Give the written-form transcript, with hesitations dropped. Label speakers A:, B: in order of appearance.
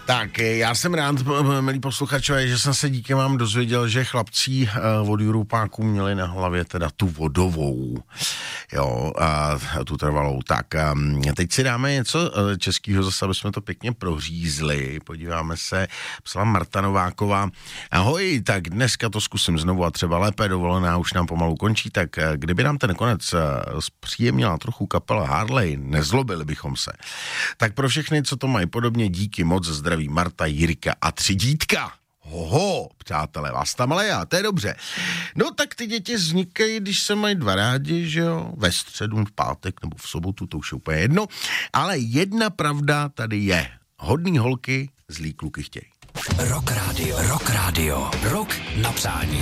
A: Tak, já jsem rád, milí posluchačové, že jsem se díky vám dozvěděl, že chlapcí od Jurupáků měli na hlavě teda tu vodovou, jo, a tu trvalou. Tak, teď si dáme něco českého zase, aby jsme to pěkně prohřízli. Podíváme se, psala Marta Nováková. Ahoj, tak dneska to zkusím znovu a třeba lépe, dovolená už nám pomalu končí, tak kdyby nám ten konec zpříjemnila trochu kapela Harley, nezlobili bychom se. Tak pro všechny, co to mají podobně, díky moc, zdraví Marta, Jirka a 3 dítka. Hoho, přátelé, vás tam ale já, to je dobře. No tak ty děti vznikají, když se mají 2 rádi, že jo, ve středu, v pátek nebo v sobotu, to už je úplně jedno, ale jedna pravda tady je. Hodný holky, zlý kluky chtějí.
B: Rock Radio, rock na přání.